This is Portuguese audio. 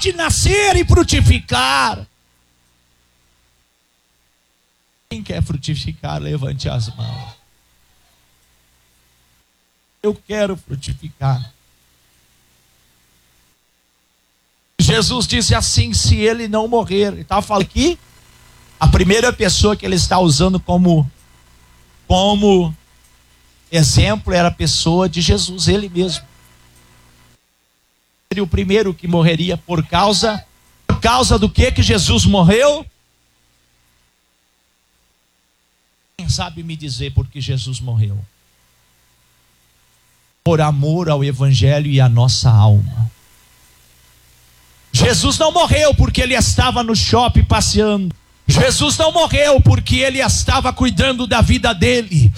pode nascer e frutificar. Quem quer frutificar, levante as mãos. Eu quero frutificar. Jesus disse assim: se ele não morrer, ele estava falando aqui, a primeira pessoa que ele está usando como exemplo era a pessoa de Jesus, ele mesmo. Ele seria o primeiro que morreria por causa do que Jesus morreu? Quem sabe me dizer por que Jesus morreu? Por amor ao Evangelho e à nossa alma. Jesus não morreu porque ele estava no shopping passeando. Jesus não morreu porque ele estava cuidando da vida dele.